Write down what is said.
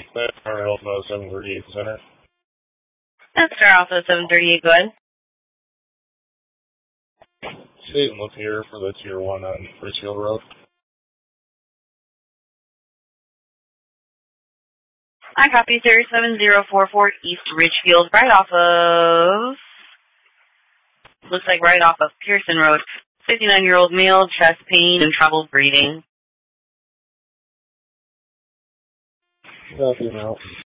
Star Alpha 738 Center. That's Star Alpha 738, go ahead. State and look here for the Tier 1 on Richfield Road. I copy, sir. 7044 East Richfield, right off of... Looks like right off of Pearson Road. 59-year-old male, chest pain and trouble breathing. Copy now.